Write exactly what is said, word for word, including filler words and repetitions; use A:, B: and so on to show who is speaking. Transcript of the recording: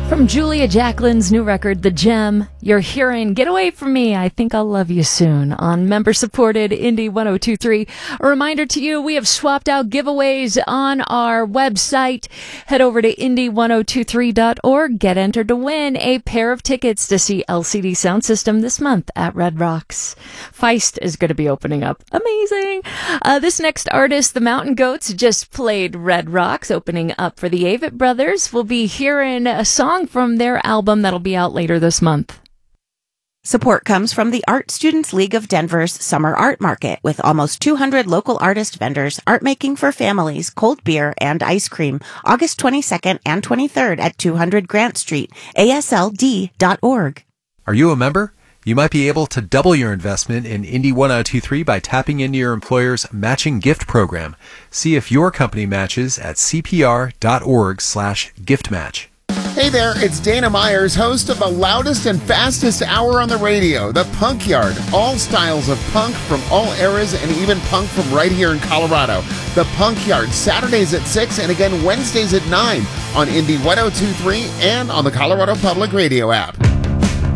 A: From Julia Jacqueline's new record, The Gem, you're hearing Get Away From Me, I Think I'll Love You Soon on member-supported Indie one oh two point three. A reminder to you, we have swapped out giveaways on our website. Head over to indie one oh two three dot org. Get entered to win a pair of tickets to see L C D Sound System this month at Red Rocks. Feist is going to be opening up. Amazing! Uh, this next artist, the Mountain Goats, just played Red Rocks, opening up for the Avett Brothers. We'll be hearing a song from their album that'll be out later this month.
B: Support comes from the Art Students League of Denver's Summer Art Market, with almost two hundred local artist vendors, art making for families, cold beer, and ice cream, August twenty-second and twenty-third at two hundred Grant Street, A S L D dot org.
C: Are you a member? You might be able to double your investment in Indie one oh two point three by tapping into your employer's matching gift program. See if your company matches at c p r dot org slash gift match.
D: Hey there, it's Dana Myers, host of the loudest and fastest hour on the radio, The Punk Yard. All styles of punk from all eras and even punk from right here in Colorado. The Punk Yard, Saturdays at six and again Wednesdays at nine on Indie one oh two point three and on the Colorado Public Radio app.